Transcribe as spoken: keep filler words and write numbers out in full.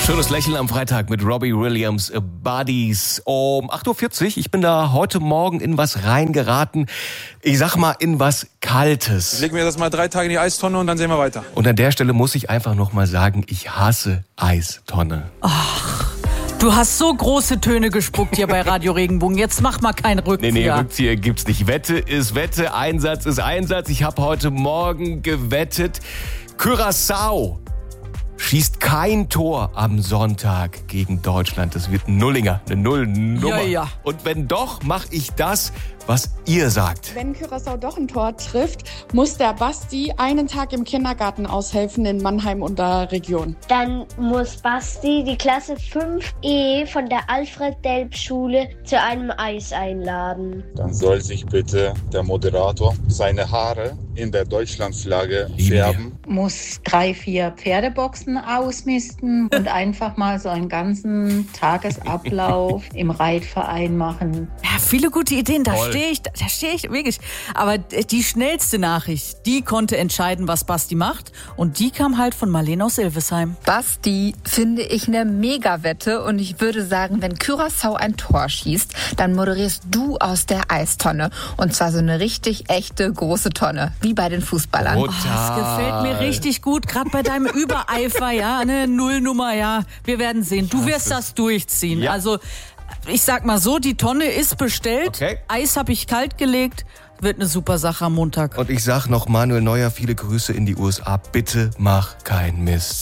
Schönes Lächeln am Freitag mit Robbie Williams, Buddies. Um acht Uhr vierzig, ich bin da heute Morgen in was reingeraten. Ich sag mal, in was Kaltes. Legen wir das mal drei Tage in die Eistonne und dann sehen wir weiter. Und an der Stelle muss ich einfach noch mal sagen, ich hasse Eistonne. Ach, du hast so große Töne gespuckt hier bei Radio Regenbogen. Jetzt mach mal keinen Rückzieher. Nee, nee, Rückzieher gibt's nicht. Wette ist Wette, Einsatz ist Einsatz. Ich habe heute Morgen gewettet, Curaçao schießt kein Tor am Sonntag gegen Deutschland. Das wird ein Nullinger, eine Nullnummer. Ja, ja. Und wenn doch, mache ich das, was ihr sagt. Wenn Curaçao doch ein Tor trifft, muss der Basti einen Tag im Kindergarten aushelfen in Mannheim und der Region. Dann muss Basti die Klasse fünf E von der Alfred-Delp-Schule zu einem Eis einladen. Dann soll sich bitte der Moderator seine Haare in der Deutschlandflagge Liebe färben. Muss drei, vier Pferdeboxen ausmisten und einfach mal so einen ganzen Tagesablauf im Reitverein machen. Ja, viele gute Ideen, da Toll. stehe ich, da stehe ich wirklich. Aber die schnellste Nachricht, die konnte entscheiden, was Basti macht. Und die kam halt von Marlene aus Ilvesheim. Basti, finde ich eine Mega-Wette und ich würde sagen, wenn Curaçao ein Tor schießt, dann moderierst du aus der Eistonne. Und zwar so eine richtig echte große Tonne, wie bei den Fußballern. Total. Oh, das gefällt mir richtig gut, gerade bei deinem Übereifer, ja, eine Nullnummer, ja. Wir werden sehen. Du wirst das durchziehen. Ja. Also, ich sag mal so, die Tonne ist bestellt. Okay. Eis habe ich kalt gelegt. Wird eine super Sache am Montag. Und ich sag noch Manuel Neuer, viele Grüße in die U S A. Bitte mach keinen Mist.